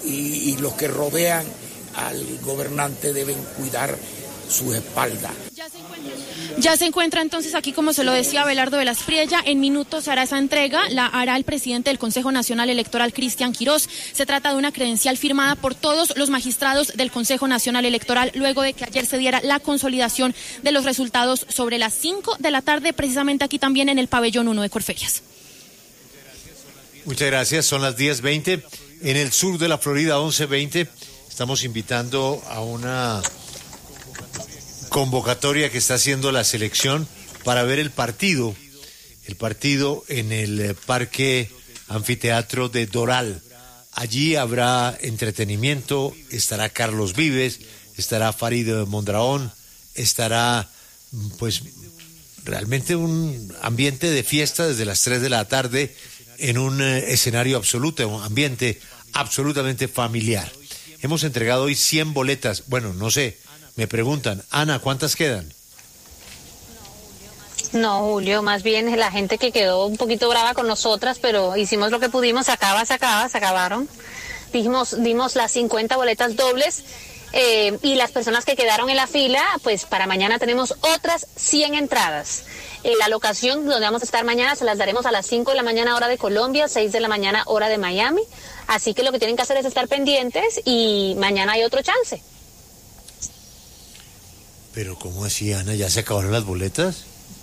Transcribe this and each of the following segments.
y los que rodean al gobernante deben cuidar sus espaldas. Ya se encuentra entonces aquí, como se lo decía Abelardo de la Espriella, en minutos hará esa entrega, la hará el presidente del Consejo Nacional Electoral, Cristian Quirós. Se trata de una credencial firmada por todos los magistrados del Consejo Nacional Electoral, luego de que ayer se diera la consolidación de los resultados sobre las 5 de la tarde, precisamente aquí también en el pabellón 1 de Corferias. Muchas gracias, son las 10:20, en el sur de la Florida, 11:20, estamos invitando a una convocatoria que está haciendo la selección para ver el partido en el Parque Anfiteatro de Doral. Allí habrá entretenimiento, estará Carlos Vives, estará Farid Mondragón, estará pues realmente un ambiente de fiesta desde las 3 de la tarde en un escenario absoluto, un ambiente absolutamente familiar. Hemos entregado hoy 100 boletas, bueno, no sé. Me preguntan, Ana, ¿cuántas quedan? No, Julio, más bien la gente que quedó un poquito brava con nosotras, pero hicimos lo que pudimos, se acabaron. Dimos las 50 boletas dobles y las personas que quedaron en la fila, pues para mañana tenemos otras 100 entradas. La locación donde vamos a estar mañana se las daremos a las 5 de la mañana hora de Colombia, 6 de la mañana hora de Miami. Así que lo que tienen que hacer es estar pendientes y mañana hay otro chance. Pero ¿cómo así, Ana? ¿Ya se acabaron las boletas?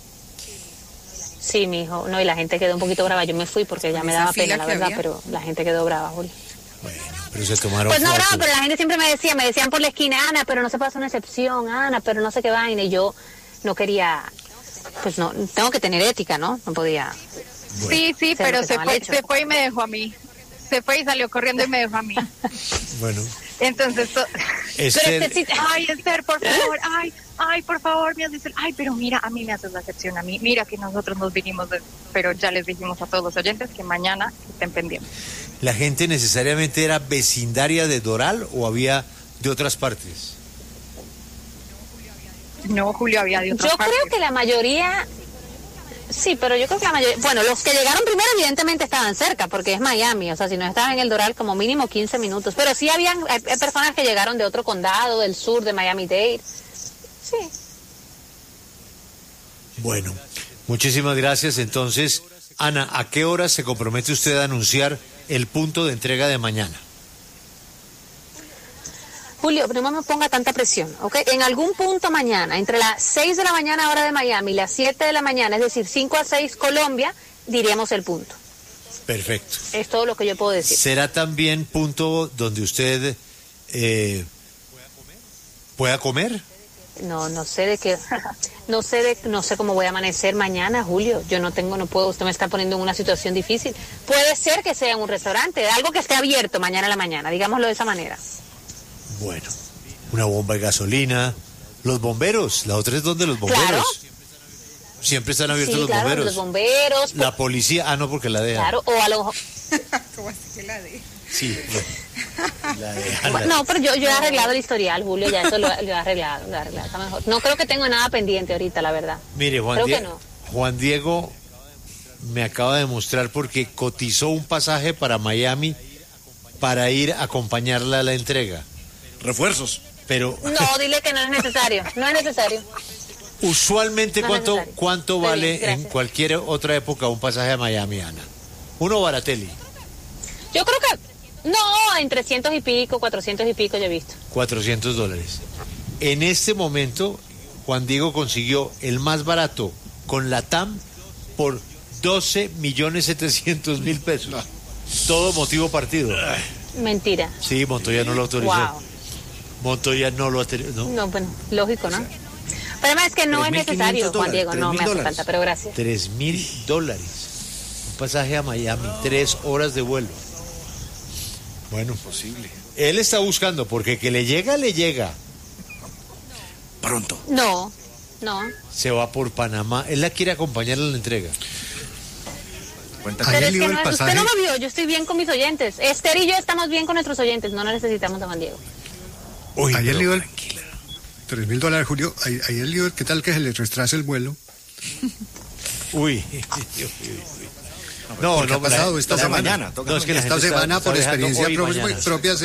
Sí, mijo. No, y la gente quedó un poquito brava. Yo me fui porque ya me daba pena, la verdad, pero la gente quedó brava, Julio. Bueno, pero se tomaron Pues no fotos. brava, pero la gente siempre me decían por la esquina, Ana, pero no se puede hacer una excepción, Ana, pero no sé qué vaina. Y yo no quería, pues no, tengo que tener ética, ¿no? No podía. Bueno. Sí, pero se fue y me dejó a mí. Se fue y salió corriendo y me dejó a mí. Bueno. Entonces, ay, Esther, por favor, ay, por favor, me haces pero mira, a mí me haces la excepción, a mí, mira que nosotros nos vinimos, pero ya les dijimos a todos los oyentes que mañana estén pendientes. ¿La gente necesariamente era vecindaria de Doral o había de otras partes? No, Julio, había de otras partes. Yo creo que la mayoría... Sí, pero yo creo que la mayoría... Bueno, los que llegaron primero evidentemente estaban cerca, porque es Miami, o sea, si no estaban en el Doral como mínimo 15 minutos. Pero sí hay personas que llegaron de otro condado, del sur, de Miami-Dade. Sí. Bueno, muchísimas gracias. Entonces, Ana, ¿a qué hora se compromete usted a anunciar el punto de entrega de mañana? Julio, no me ponga tanta presión, ¿ok? En algún punto mañana, entre las 6 de la mañana hora de Miami y las 7 de la mañana, es decir, 5 a 6 Colombia, diríamos el punto. Perfecto. Es todo lo que yo puedo decir. ¿Será también punto donde usted pueda comer? No sé de qué, no sé cómo voy a amanecer mañana, Julio. Yo no puedo, usted me está poniendo en una situación difícil. Puede ser que sea en un restaurante, algo que esté abierto mañana a la mañana, digámoslo de esa manera. Bueno, una bomba de gasolina, los bomberos, la otra es donde los bomberos. Claro. Siempre están abiertos los claro, bomberos. Los bomberos. La policía, no, porque la dejan. Claro, o a lo ¿Cómo así que la dejan? Sí, la dejan. No, pero yo he arreglado el historial, Julio, ya eso lo he arreglado, está mejor. No creo que tengo nada pendiente ahorita, la verdad. Mire, no. Juan Diego me acaba de mostrar porque cotizó un pasaje para Miami para ir a acompañarla a la entrega. Refuerzos. Pero no, dile que no es necesario. Usualmente, no ¿cuánto vale bien, en cualquier otra época un pasaje a Miami, Ana? Uno Baratelli. Yo creo que no, en 300 y pico, 400 y pico yo he visto. $400. En este momento, Juan Diego consiguió el más barato con la TAM por 12.700.000 pesos. No. Todo motivo partido. Mentira. Sí, Montoya no lo autorizó. Wow. Montoya no lo autorizó. No, bueno, lógico, ¿no? Pero además es que no es necesario, Juan Diego, no me hace falta, pero gracias. $3.000. Un pasaje a Miami, 3 horas de vuelo. Bueno, posible. Él está buscando, porque que le llega. Pronto. No. Se va por Panamá. Él la quiere acompañar en la entrega. Pero es que usted no me vio, yo estoy bien con mis oyentes. Esther y yo estamos bien con nuestros oyentes, no necesitamos a Juan Diego. Ayer le dio $3.000, Julio. Ayer le dio, ¿qué tal que se le retrase el vuelo? Uy. No, ha pasado esta semana. No, es que esta semana, por experiencia propia,